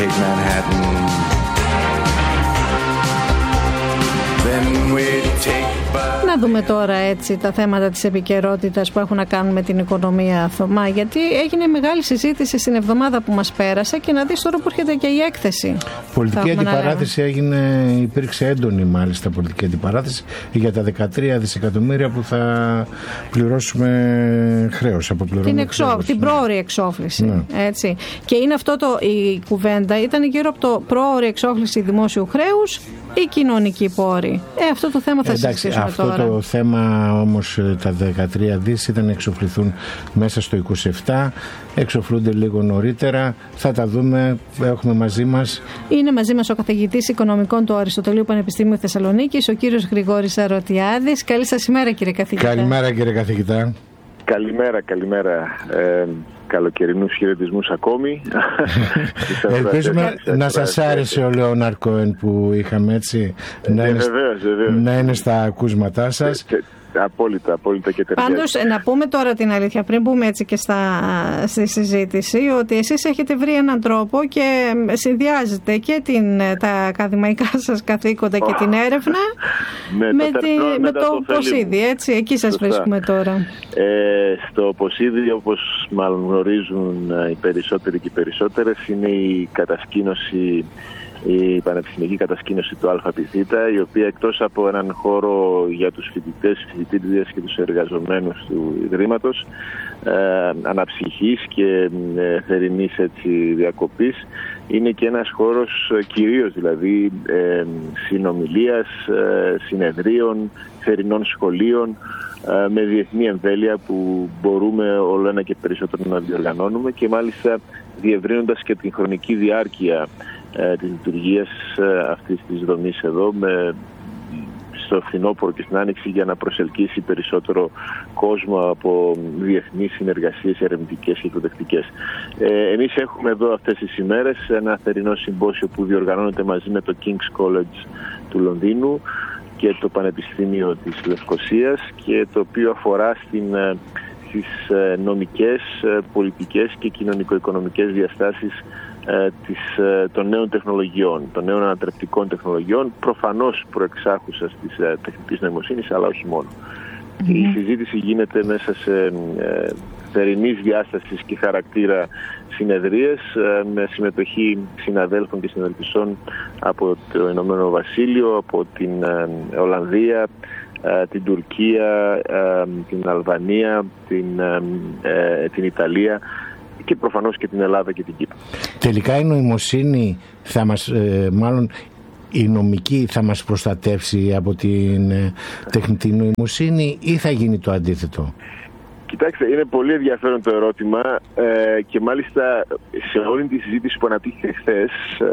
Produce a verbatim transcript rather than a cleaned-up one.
take Manhattan. Then we take... Να δούμε τώρα έτσι τα θέματα της επικαιρότητας που έχουν να κάνουν με την οικονομία, Θωμά, γιατί έγινε μεγάλη συζήτηση στην εβδομάδα που μας πέρασε και να δεις τώρα που έρχεται και η έκθεση. Πολιτική αντιπαράθεση έγινε, υπήρξε έντονη μάλιστα πολιτική αντιπαράθεση για τα δεκατρία δισεκατομμύρια που θα πληρώσουμε χρέος. Την, εξό, την πρόωρη εξόφληση. Ναι. Έτσι. Και είναι αυτό το, η κουβέντα ήταν γύρω από το πρόωρη εξόφληση δημόσιου χρέους ή κοινωνική πόρη. Ε, αυτό το θέμα θα Εντάξει, συζητήσουμε αυτό τώρα. Το θέμα όμως τα δεκατρία δις ήταν να εξοφληθούν μέσα στο είκοσι επτά, εξοφλούνται λίγο νωρίτερα, θα τα δούμε, έχουμε μαζί μας. Είναι μαζί μας ο καθηγητής οικονομικών του Αριστοτελείου Πανεπιστημίου Θεσσαλονίκης, ο κύριος Γρηγόρης Αρωτιάδης. Καλή σας ημέρα, κύριε καθηγητά. Καλημέρα, κύριε καθηγητά. Καλημέρα, καλημέρα. Ε, καλοκαιρινούς χαιρετισμούς ακόμη. Ελπίζουμε να σας άρεσε ο Λέοναρντ Κόεν που είχαμε, έτσι, να, ε, είναι, βεβαίως, βεβαίως. να είναι στα ακούσματά σας. Ε, Απόλυτα, απόλυτα και ταιριάζει. Πάντως, να πούμε τώρα την αλήθεια, πριν μπούμε έτσι και στα, στη συζήτηση, ότι εσείς έχετε βρει έναν τρόπο και συνδυάζετε και την, τα ακαδημαϊκά σας καθήκοντα oh. και την έρευνα με, με, το, τη, με το, το Ποσίδι, έτσι, εκεί σας Σωστά. βρίσκουμε τώρα. Ε, στο Ποσίδι, όπως μάλλον γνωρίζουν οι περισσότεροι και οι περισσότερες, είναι η κατασκήνωση, η πανεπιστημιακή κατασκήνωση του ΑΠΘ, η οποία εκτός από έναν χώρο για τους φοιτητές, φοιτήτριες και τους εργαζομένους του Ιδρύματος, ε, αναψυχής και ε, θερινής έτσι, διακοπής, είναι και ένας χώρος κυρίως δηλαδή ε, συνομιλίας, ε, συνεδρίων, θερινών σχολείων, ε, με διεθνή εμβέλεια που μπορούμε όλο ένα και περισσότερο να διοργανώνουμε και μάλιστα διευρύνοντας και την χρονική διάρκεια ε, της λειτουργίας ε, αυτής της δομής εδώ με, στο φθινόπωρο και στην άνοιξη για να προσελκύσει περισσότερο κόσμο από διεθνείς συνεργασίες ερευνητικές και εκπαιδευτικές. Ε, εμείς έχουμε εδώ αυτές τις ημέρες ένα θερινό συμπόσιο που διοργανώνεται μαζί με το King's College του Λονδίνου και το Πανεπιστήμιο της Λευκωσίας και το οποίο αφορά στην, στις νομικές, πολιτικές και κοινωνικο-οικονομικές διαστάσεις της, των νέων τεχνολογιών, των νέων ανατρεπτικών τεχνολογιών, προφανώς προεξάρχουσας της τεχνητής νοημοσύνης, αλλά όχι μόνο. Mm-hmm. Η συζήτηση γίνεται μέσα σε θερινής διάστασης και χαρακτήρα συνεδρίες με συμμετοχή συναδέλφων και συναδελφισών από το Ηνωμένο Βασίλειο, από την Ολλανδία, την Τουρκία, την Αλβανία, την, την Ιταλία και προφανώς και την Ελλάδα και την Κύπρο. Τελικά η νοημοσύνη θα μας, ε, μάλλον η νομική θα μας προστατεύσει από την ε, τεχνητή νοημοσύνη ή θα γίνει το αντίθετο? Κοιτάξτε, είναι πολύ ενδιαφέρον το ερώτημα ε, και μάλιστα σε όλη τη συζήτηση που αναπτύχθηκε χθες